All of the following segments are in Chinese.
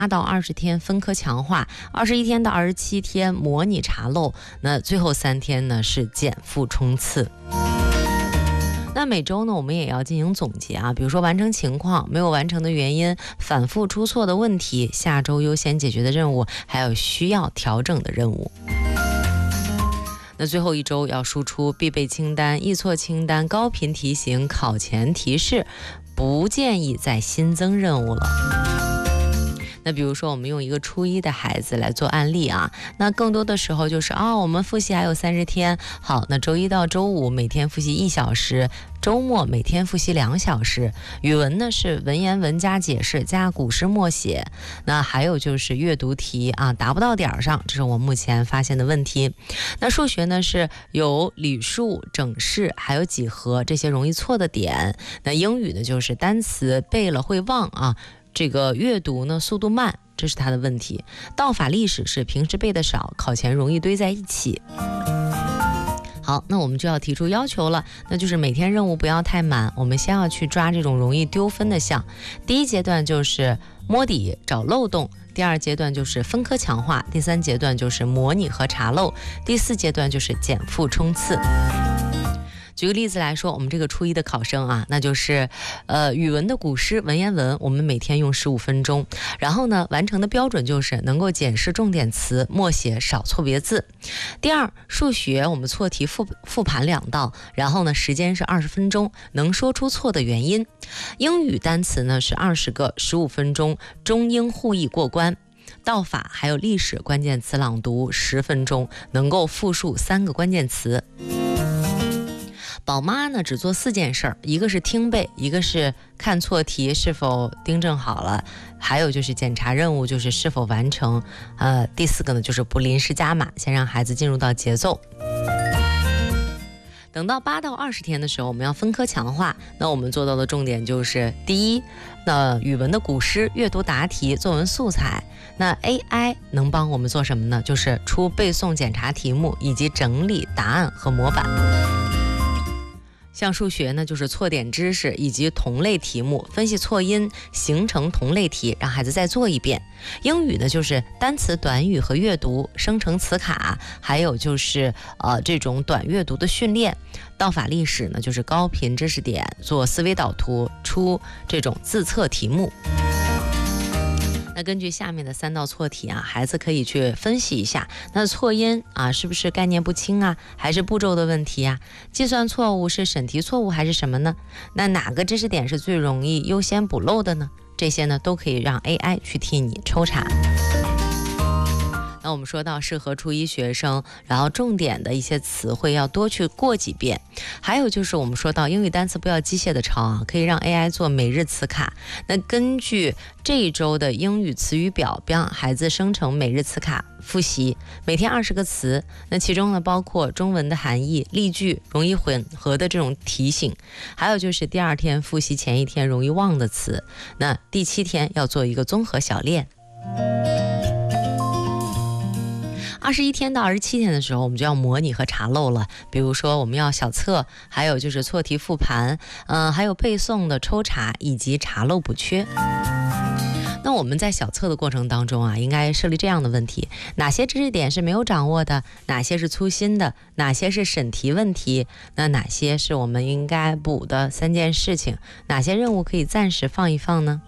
到20天分科强化，21天到27天模拟查漏，那最后3天呢是减负冲刺。那每周呢，我们也要进行总结啊，比如说完成情况、没有完成的原因、反复出错的问题、下周优先解决的任务，还有需要调整的任务。那最后一周要输出必备清单、易错清单、高频提醒、考前提示，不建议再新增任务了。那比如说我们用一个初1的孩子来做案例啊，那更多的时候就是我们复习还有30天，好，那周1到周5每天复习1小时，周末每天复习2小时。语文呢是文言文加解释加古诗默写，那还有就是阅读题啊达不到点上，这是我目前发现的问题。那数学呢是有理数、整式还有几何这些容易错的点。那英语呢就是单词背了会忘啊，这个阅读呢速度慢，这是他的问题。道法历史是平时背的少，考前容易堆在一起。好，那我们就要提出要求了，那就是每天任务不要太满，我们先要去抓这种容易丢分的项。第1阶段就是摸底找漏洞，第2阶段就是分科强化，第3阶段就是模拟和查漏，第4阶段就是减负冲刺。举个例子来说，我们这个初1的考生啊，那就是语文的古诗文言文，我们每天用15分钟，然后呢完成的标准就是能够检视重点词，默写少错别字。第2，数学我们错题复盘2道，然后呢时间是20分钟，能说出错的原因。英语单词呢是20个，15分钟，中英互译过关。道法还有历史关键词朗读10分钟，能够复述3个关键词。宝妈呢只做4件事，一个是听背，一个是看错题是否订正好了，还有就是检查任务就是是否完成，第4个呢就是不临时加码，先让孩子进入到节奏。等到8到20天的时候，我们要分科强化。那我们做到的重点就是第1，那语文的古诗阅读答题作文素材。那 AI 能帮我们做什么呢？就是出背诵检查题目以及整理答案和模板。像数学呢就是错点知识以及同类题目，分析错音形成同类题，让孩子再做一遍。英语呢就是单词短语和阅读，生成词卡，还有就是这种短阅读的训练。道法历史呢就是高频知识点，做思维导图，出这种自测题目。那根据下面的3道错题啊，孩子可以去分析一下，那错音啊是不是概念不清啊，还是步骤的问题啊？计算错误是审题错误还是什么呢？那哪个知识点是最容易优先补漏的呢？这些呢都可以让 AI 去替你抽查。那我们说到适合初1学生，然后重点的一些词汇要多去过几遍。还有就是我们说到英语单词不要机械的抄啊，可以让 AI 做每日词卡。那根据这一周的英语词语表，让孩子生成每日词卡复习，每天20个词。那其中呢包括中文的含义、例句、容易混合的这种提醒，还有就是第2天复习前1天容易忘的词。那第7天要做一个综合小练。21天到27天的时候，我们就要模拟和查漏了。比如说我们要小测，还有就是错题复盘，还有背诵的抽查以及查漏补缺。那我们在小测的过程当中啊，应该设立这样的问题：哪些知识点是没有掌握的？哪些是粗心的？哪些是审题问题？那哪些是我们应该补的3件事情？哪些任务可以暂时放一放呢？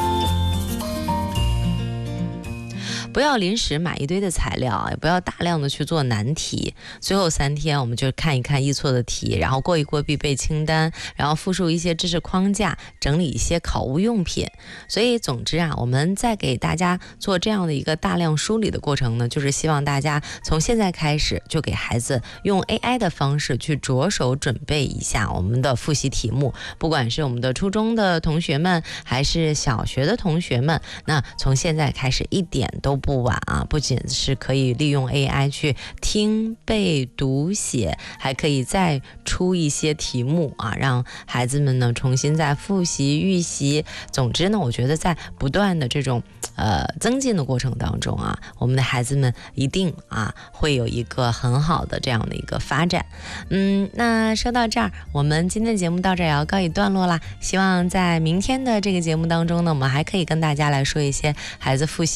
不要临时买一堆的材料，也不要大量的去做难题。最后3天我们就看一看易错的题，然后过一过必备清单，然后复述一些知识框架，整理一些考务用品。所以总之啊，我们在给大家做这样的一个大量梳理的过程呢，就是希望大家从现在开始就给孩子用 AI 的方式去着手准备一下我们的复习题目，不管是我们的初中的同学们还是小学的同学们，那从现在开始一点都不晚啊！不仅是可以利用 AI 去听背读写，还可以再出一些题目啊，让孩子们呢重新再复习预习。总之呢，我觉得在不断的这种增进的过程当中啊，我们的孩子们一定会有一个很好的这样的一个发展。那说到这儿，我们今天的节目到这儿也要告一段落啦。希望在明天的这个节目当中呢，我们还可以跟大家来说一些孩子复习